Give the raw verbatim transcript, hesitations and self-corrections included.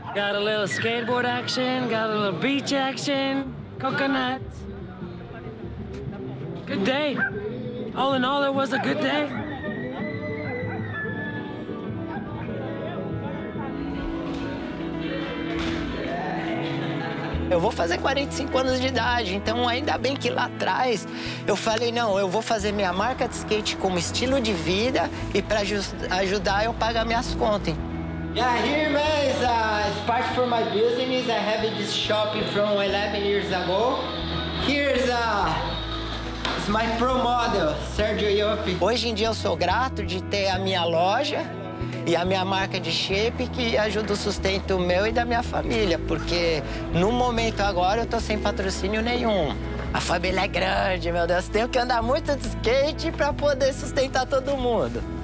Got a little skateboard action, got a little beach action, coconut. Good day. All in all, it was a good day. Eu vou fazer quarenta e cinco anos de idade, então ainda bem que lá atrás eu falei, não, eu vou fazer minha marca de skate como estilo de vida e para ajudar eu pagar minhas contas. Yeah, here man is uh, it's part for my business. I have this shop from eleven years ago. Here's uh, it's my pro model, Sergio Yupi. Hoje em dia eu sou grato de ter a minha loja e a minha marca de shape que ajuda o sustento meu e da minha família, porque no momento agora eu tô sem patrocínio nenhum. A família é grande, meu Deus, tenho que andar muito de skate para poder sustentar todo mundo.